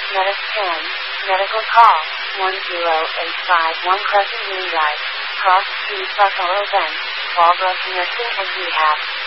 Mediscan, medical call, 10851 Crescent Green Drive, Cross Street, Buffalo Bend, Walbrook Nursing and Rehab.